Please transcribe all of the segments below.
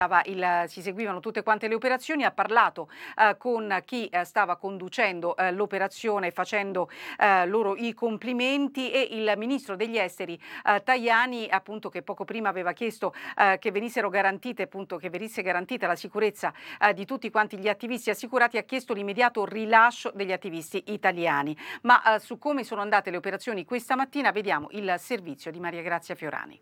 Si seguivano tutte quante le operazioni, ha parlato con chi stava conducendo l'operazione facendo loro i complimenti, e il ministro degli esteri Tajani, appunto, che poco prima aveva chiesto che venisse garantita la sicurezza di tutti quanti gli attivisti assicurati, ha chiesto l'immediato rilascio degli attivisti italiani. Ma su come sono andate le operazioni questa mattina vediamo il servizio di Maria Grazia Fiorani.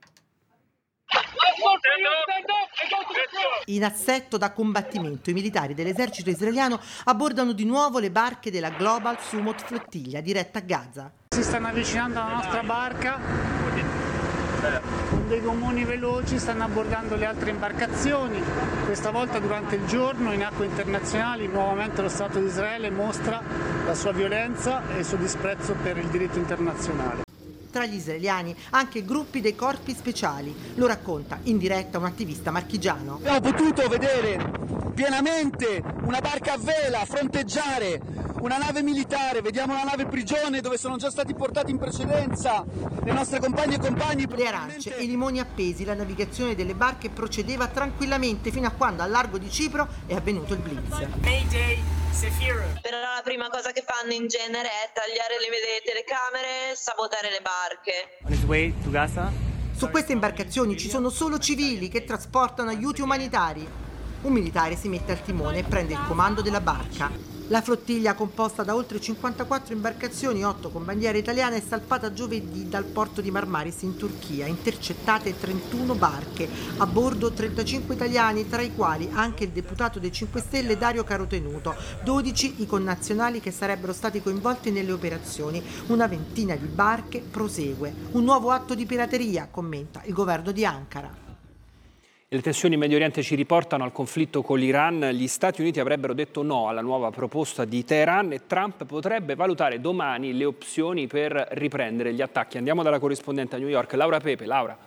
In assetto da combattimento, i militari dell'esercito israeliano abbordano di nuovo le barche della Global Sumut Flottiglia diretta a Gaza. Si stanno avvicinando alla nostra barca, con dei gommoni veloci stanno abbordando le altre imbarcazioni. Questa volta durante il giorno in acque internazionali nuovamente lo Stato di Israele mostra la sua violenza e il suo disprezzo per il diritto internazionale. Tra gli israeliani anche gruppi dei corpi speciali, lo racconta in diretta un attivista marchigiano. Abbiamo potuto vedere pienamente una barca a vela fronteggiare una nave militare, vediamo una nave prigione dove sono già stati portati in precedenza le nostre compagne e compagni. Le arance e i limoni appesi, la navigazione delle barche procedeva tranquillamente fino a quando al largo di Cipro è avvenuto il blitz. Però la prima cosa che fanno in genere è tagliare le telecamere, sabotare le barche. Su queste imbarcazioni ci sono solo civili che trasportano aiuti umanitari. Un militare si mette al timone e prende il comando della barca. La flottiglia, composta da oltre 54 imbarcazioni, 8 con bandiera italiana, è salpata giovedì dal porto di Marmaris in Turchia. Intercettate 31 barche, a bordo 35 italiani, tra i quali anche il deputato dei 5 Stelle Dario Carotenuto, 12 i connazionali che sarebbero stati coinvolti nelle operazioni. Una ventina di barche prosegue. Un nuovo atto di pirateria, commenta il governo di Ankara. Le tensioni in Medio Oriente ci riportano al conflitto con l'Iran. Gli Stati Uniti avrebbero detto no alla nuova proposta di Teheran e Trump potrebbe valutare domani le opzioni per riprendere gli attacchi. Andiamo dalla corrispondente a New York, Laura Pepe. Laura.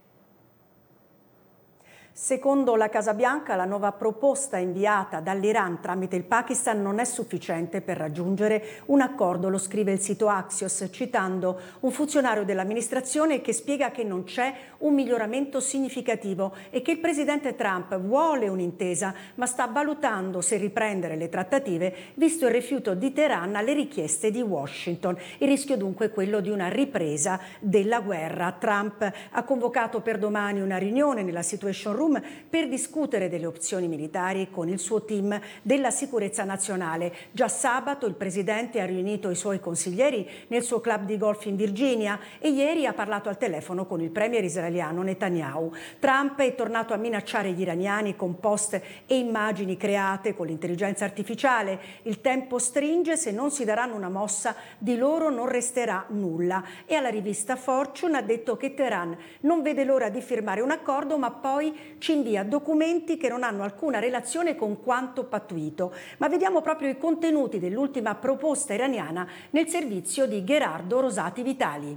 Secondo la Casa Bianca, la nuova proposta inviata dall'Iran tramite il Pakistan non è sufficiente per raggiungere un accordo, lo scrive il sito Axios, citando un funzionario dell'amministrazione che spiega che non c'è un miglioramento significativo e che il presidente Trump vuole un'intesa, ma sta valutando se riprendere le trattative, visto il rifiuto di Teheran alle richieste di Washington. Il rischio dunque è quello di una ripresa della guerra. Trump ha convocato per domani una riunione nella Situation Room per discutere delle opzioni militari con il suo team della sicurezza nazionale. Già sabato il presidente ha riunito i suoi consiglieri nel suo club di golf in Virginia e ieri ha parlato al telefono con il premier israeliano Netanyahu. Trump è tornato a minacciare gli iraniani con post e immagini create con l'intelligenza artificiale. Il tempo stringe, se non si daranno una mossa di loro non resterà nulla. E alla rivista Fortune ha detto che Teheran non vede l'ora di firmare un accordo, ma poi ci invia documenti che non hanno alcuna relazione con quanto pattuito. Ma vediamo proprio i contenuti dell'ultima proposta iraniana nel servizio di Gerardo Rosati Vitali.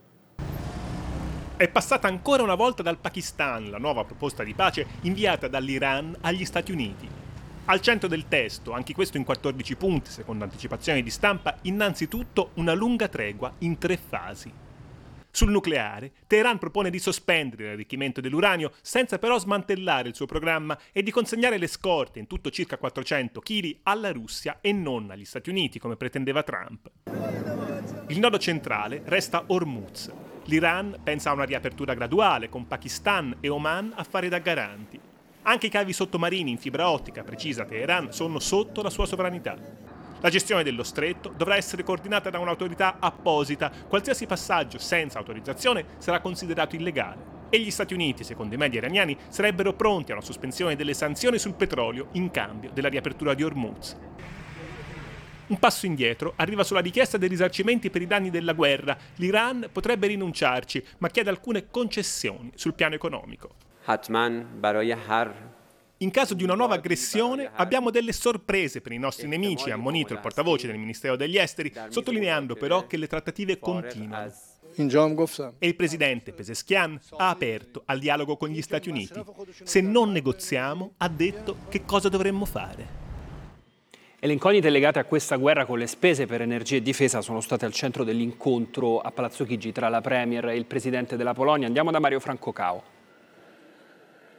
È passata ancora una volta dal Pakistan la nuova proposta di pace inviata dall'Iran agli Stati Uniti. Al centro del testo, anche questo in 14 punti, secondo anticipazioni di stampa, innanzitutto una lunga tregua in 3 fasi. Sul nucleare, Teheran propone di sospendere l'arricchimento dell'uranio senza però smantellare il suo programma e di consegnare le scorte, in tutto circa 400 kg, alla Russia e non agli Stati Uniti, come pretendeva Trump. Il nodo centrale resta Hormuz. L'Iran pensa a una riapertura graduale, con Pakistan e Oman a fare da garanti. Anche i cavi sottomarini in fibra ottica, precisa Teheran, sono sotto la sua sovranità. La gestione dello stretto dovrà essere coordinata da un'autorità apposita. Qualsiasi passaggio senza autorizzazione sarà considerato illegale. E gli Stati Uniti, secondo i media iraniani, sarebbero pronti a una sospensione delle sanzioni sul petrolio in cambio della riapertura di Hormuz. Un passo indietro arriva sulla richiesta dei risarcimenti per i danni della guerra. L'Iran potrebbe rinunciarci, ma chiede alcune concessioni sul piano economico. In caso di una nuova aggressione abbiamo delle sorprese per i nostri nemici, ha ammonito il portavoce del Ministero degli Esteri, sottolineando però che le trattative continuano. E il presidente Pezeshkian ha aperto al dialogo con gli Stati Uniti. Se non negoziamo, ha detto, che cosa dovremmo fare. E le incognite legate a questa guerra con le spese per energia e difesa sono state al centro dell'incontro a Palazzo Chigi tra la Premier e il presidente della Polonia. Andiamo da Mario Franco Cao.